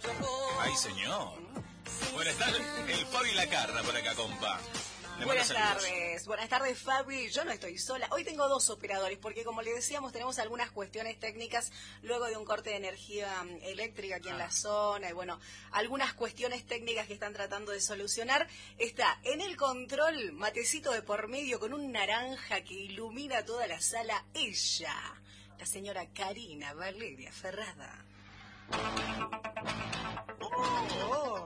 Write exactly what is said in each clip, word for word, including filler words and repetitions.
Ay, señor. Bueno, está el Fabi Lacarra por acá, compa. Le Buenas tardes, buenas tardes Fabi, yo no estoy sola, hoy tengo dos operadores porque como le decíamos tenemos algunas cuestiones técnicas luego de un corte de energía eléctrica aquí en la zona y bueno, algunas cuestiones técnicas que están tratando de solucionar. Está en el control, matecito de por medio con un naranja que ilumina toda la sala, ella, la señora Karina Valeria Ferrada. Oh.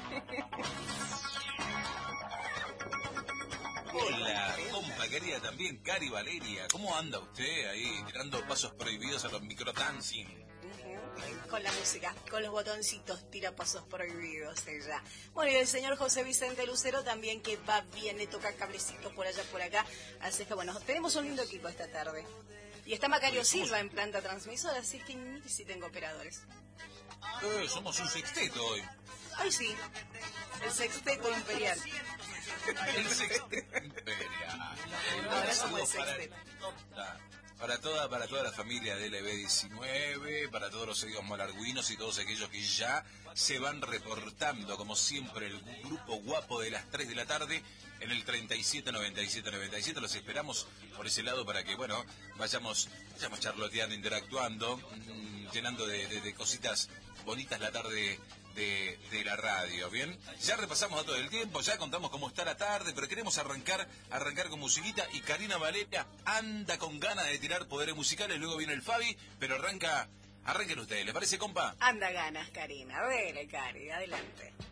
Hola, compa querida también, Cari Valeria. ¿Cómo anda usted ahí tirando pasos prohibidos a los microdancing? Uh-huh. Con la música, con los botoncitos, tira pasos prohibidos ella. Bueno, y el señor José Vicente Lucero también, que va bien, le toca cablecitos por allá, por acá. Así que bueno, tenemos un lindo equipo esta tarde. Y está Macario Silva en planta transmisora, así que ni si tengo operadores. Eh, somos un sexteto hoy. Ay, sí, el sexteto imperial. El sexteto imperial. Ahora somos el sexteto. Para toda, para toda la familia de L B diecinueve, para todos los seguidores malarguinos y todos aquellos que ya se van reportando, como siempre, el grupo guapo de las tres de la tarde en el treinta y siete noventa y siete noventa y siete. Los esperamos por ese lado para que, bueno, vayamos, vayamos charloteando, interactuando, mmm, llenando de, de, de cositas bonitas la tarde de, de la radio, ¿bien? Ya repasamos a todo el tiempo, ya contamos cómo está la tarde, pero queremos arrancar arrancar con musiquita y Karina Valeria anda con ganas de tirar poderes musicales, luego viene el Fabi, pero arranca, arranquen ustedes, ¿les parece, compa? Anda ganas, Karina, dele, Cari, adelante.